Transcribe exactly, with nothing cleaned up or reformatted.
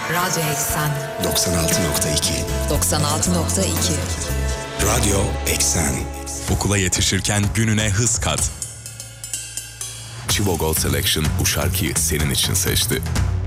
Radyo Eksen doksan altı nokta iki. doksan altı nokta iki. Radyo Eksen. Okula yetişirken gününe hız kat. Chivo Gold Selection bu şarkıyı senin için seçti.